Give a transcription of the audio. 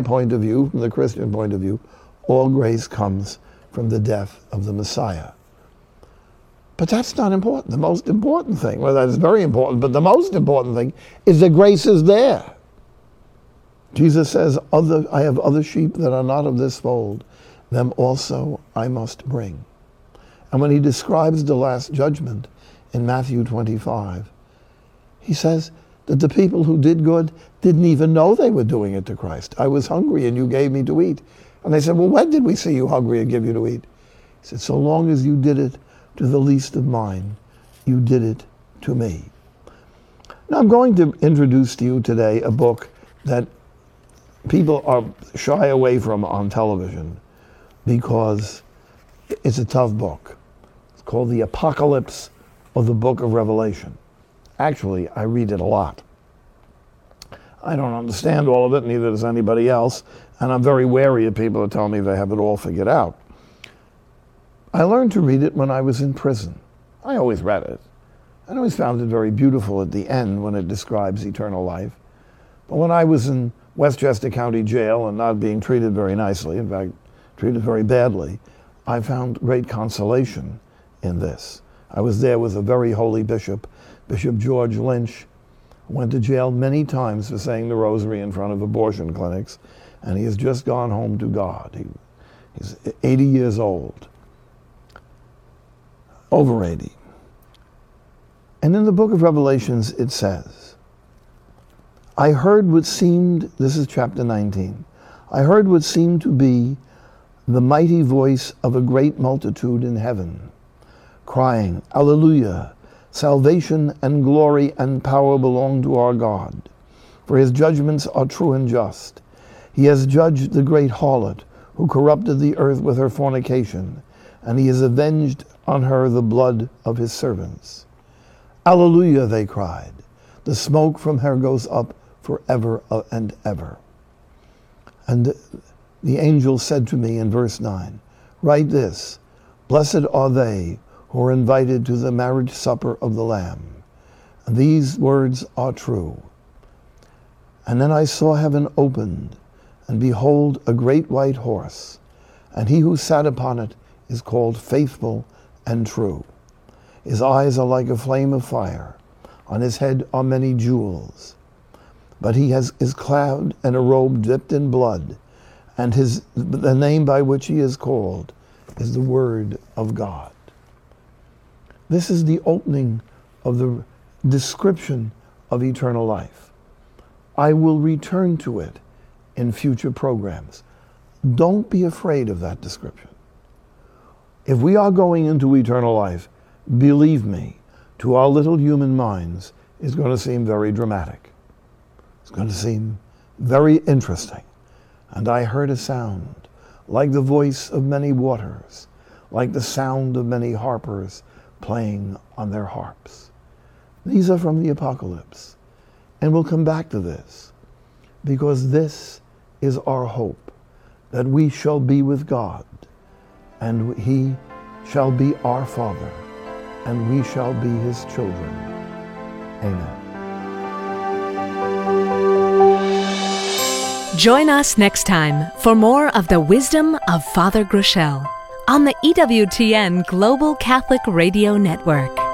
point of view, from the Christian point of view, all grace comes from the death of the Messiah. But that's not important. The most important thing, well, that is very important, but the most important thing is that grace is there. Jesus says, I have other sheep that are not of this fold. Them also I must bring. And when he describes the last judgment in Matthew 25, he says that the people who did good didn't even know they were doing it to Christ. I was hungry and you gave me to eat. And they said, well, when did we see you hungry and give you to eat? He said, so long as you did it to the least of mine, you did it to me. Now I'm going to introduce to you today a book that people are shy away from on television because it's a tough book. It's called The Apocalypse of the Book of Revelation. Actually, I read it a lot. I don't understand all of it, neither does anybody else, and I'm very wary of people who tell me they have it all figured out. I learned to read it when I was in prison. I always read it. I always found it very beautiful at the end when it describes eternal life. But when I was in Westchester County Jail and not being treated very nicely, in fact, treated very badly, I found great consolation in this. I was there with a very holy bishop, Bishop George Lynch, who went to jail many times for saying the rosary in front of abortion clinics, and he has just gone home to God. He's 80 years old. Over 80. And in the book of Revelations it says, I heard what seemed, this is chapter 19, I heard what seemed to be the mighty voice of a great multitude in heaven, crying, Alleluia, salvation and glory and power belong to our God, for his judgments are true and just. He has judged the great harlot who corrupted the earth with her fornication, and he has avenged on her the blood of his servants. Alleluia, they cried. The smoke from her goes up forever and ever. And the angel said to me in verse 9, write this, blessed are they who are invited to the marriage supper of the Lamb. And these words are true. And then I saw heaven opened, and behold, a great white horse, and he who sat upon it is called Faithful and True. His eyes are like a flame of fire. On his head are many jewels. But he is clad in a robe dipped in blood, and the name by which he is called is the Word of God. This is the opening of the description of eternal life. I will return to it in future programs. Don't be afraid of that description. If we are going into eternal life, believe me, to our little human minds, it's going to seem very dramatic. It's going to seem very interesting. And I heard a sound like the voice of many waters, like the sound of many harpers playing on their harps. These are from the Apocalypse. And we'll come back to this, because this is our hope, that we shall be with God, and he shall be our Father, and we shall be his children. Amen. Join us next time for more of the wisdom of Father Groeschel on the EWTN Global Catholic Radio Network.